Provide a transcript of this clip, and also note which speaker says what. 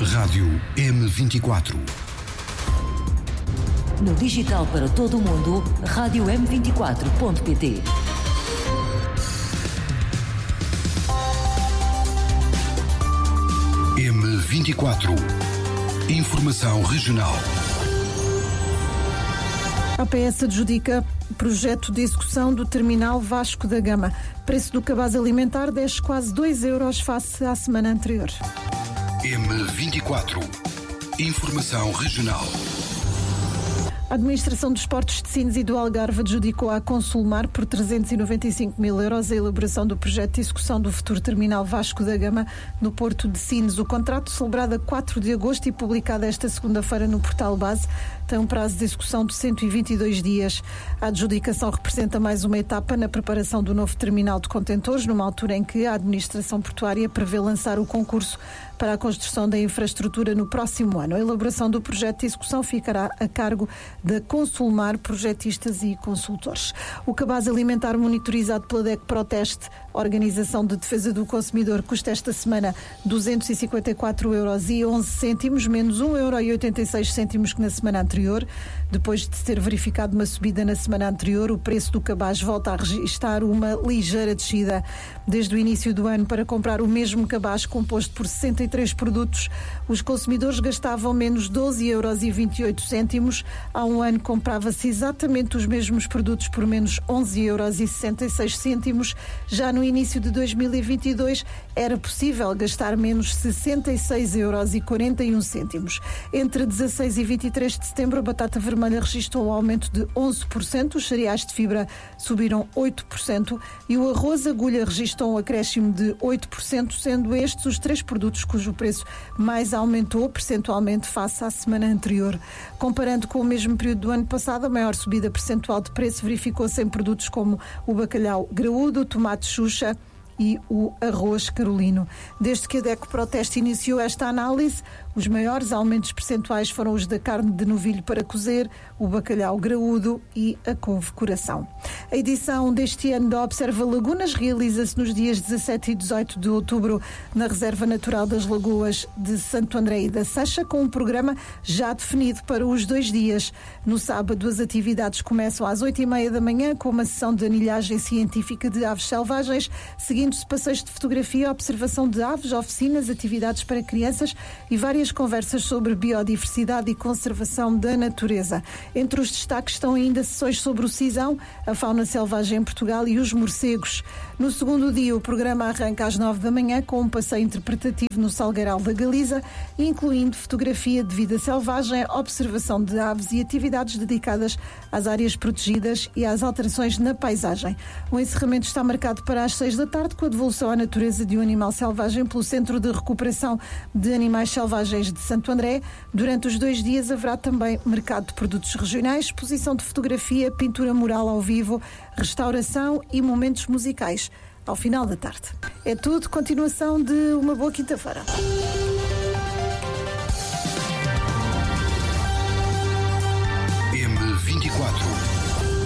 Speaker 1: Rádio M24.
Speaker 2: No digital para todo o mundo, Rádio M24.pt.
Speaker 1: M24. Informação regional.
Speaker 3: A APS adjudica projeto de execução do terminal Vasco da Gama. Preço do cabaz alimentar desce quase 2 euros face à semana anterior.
Speaker 1: M24. Informação regional.
Speaker 3: A Administração dos Portos de Sines e do Algarve adjudicou à Consulmar por 395 mil euros a elaboração do projeto de execução do futuro terminal Vasco da Gama no Porto de Sines. O contrato, celebrado a 4 de agosto e publicado esta segunda-feira no portal Base, tem um prazo de execução de 122 dias. A adjudicação representa mais uma etapa na preparação do novo terminal de contentores, numa altura em que a Administração Portuária prevê lançar o concurso para a construção da infraestrutura no próximo ano. A elaboração do projeto de execução ficará a cargo da Consulmar, projetistas e consultores. O cabaz alimentar monitorizado pela DEC Proteste, Organização de Defesa do Consumidor, custa esta semana 254,11 euros, menos 1,86 euro que na semana anterior. Depois de se ter verificado uma subida na semana anterior, o preço do cabaz volta a registrar uma ligeira descida. Desde o início do ano, para comprar o mesmo cabaz composto por 63 produtos, os consumidores gastavam menos 12,28 euros. Há um ano comprava-se exatamente os mesmos produtos por menos 11,66 euros. Já no início de 2022 era possível gastar menos 66,41 euros. Entre 16 e 23 de setembro, a batata vermelha registrou um aumento de 11%, os cereais de fibra subiram 8% e o arroz agulha registrou um acréscimo de 8%, sendo estes os três produtos cujo preço mais aumentou percentualmente face à semana anterior. Comparando com o mesmo período do ano passado, a maior subida percentual de preço verificou-se em produtos como o bacalhau graúdo, o tomate xuxa e o arroz carolino. Desde que a DEC Proteste iniciou esta análise, os maiores aumentos percentuais foram os da carne de novilho para cozer, o bacalhau graúdo e a couve-coração. A edição deste ano da Observa Lagunas realiza-se nos dias 17 e 18 de outubro na Reserva Natural das Lagoas de Santo André e da Seixa, com um programa já definido para os 2 dias. No sábado, as atividades começam às 8h30 da manhã com uma sessão de anilhagem científica de aves selvagens, seguindo-se passeios de fotografia, observação de aves, oficinas, atividades para crianças e várias conversas sobre biodiversidade e conservação da natureza. Entre os destaques estão ainda sessões sobre o cisão, a fauna selvagem em Portugal e os morcegos. No segundo dia, o programa arranca às 9 da manhã com um passeio interpretativo no Salgueiral da Galiza, incluindo fotografia de vida selvagem, observação de aves e atividades dedicadas às áreas protegidas e às alterações na paisagem. O encerramento está marcado para as 6 da tarde com a devolução à natureza de um animal selvagem pelo Centro de Recuperação de Animais Selvagens de Santo André. Durante os 2 dias haverá também mercado de produtos regionais, exposição de fotografia, pintura mural ao vivo, restauração e momentos musicais ao final da tarde. É tudo, continuação de uma boa quinta-feira.